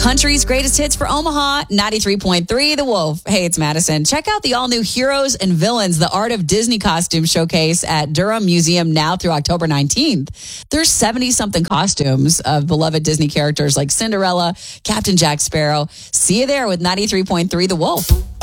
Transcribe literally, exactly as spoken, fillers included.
Country's greatest hits for Omaha, ninety-three point three The Wolf. Hey, it's Madison. Check out the all-new Heroes and Villains, the Art of Disney costume showcase at Durham Museum now through October nineteenth. There's seventy-something costumes of beloved Disney characters like Cinderella, Captain Jack Sparrow. See you there with ninety-three point three The Wolf.